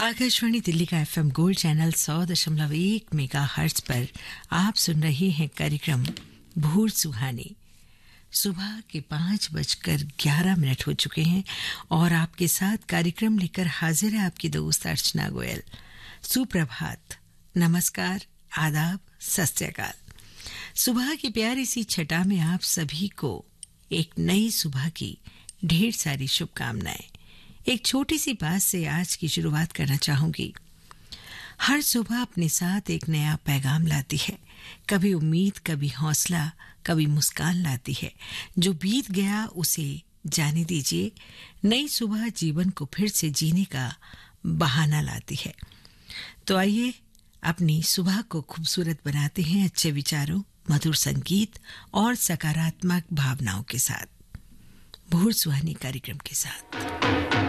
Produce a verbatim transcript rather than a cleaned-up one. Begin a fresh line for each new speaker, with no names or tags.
आकाशवाणी दिल्ली का FM gold channel सौ दशमलव एक मेगा हर्ट्ज पर आप सुन रहे हैं कार्यक्रम भूर सुहानी। सुबह के पांच बजकर ग्यारह मिनट हो चुके हैं और आपके साथ कार्यक्रम लेकर हाजिर है आपकी दोस्त अर्चना गोयल। सुप्रभात, नमस्कार, आदाब, सत श्री अकाल। सुबह की प्यारी सी छटा में आप सभी को एक नई सुबह की ढेर सारी शुभकामनाएं। एक छोटी सी बात से आज की शुरुआत करना चाहूंगी। हर सुबह अपने साथ एक नया पैगाम लाती है, कभी उम्मीद, कभी हौसला, कभी मुस्कान लाती है। जो बीत गया उसे जाने दीजिए, नई सुबह जीवन को फिर से जीने का बहाना लाती है। तो आइए अपनी सुबह को खूबसूरत बनाते हैं अच्छे विचारों, मधुर संगीत और सकारात्मक भावनाओं के साथ। भोर सुहानी कार्यक्रम के साथ